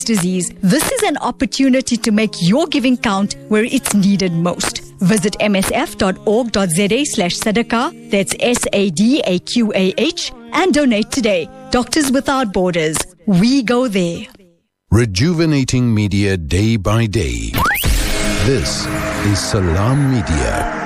disease. This is an opportunity to make your giving count where it's needed most. Visit msf.org.za/sadaqah, that's SADAQAH, and donate today. Doctors Without Borders. We go there. Rejuvenating media day by day. This is Salam Media.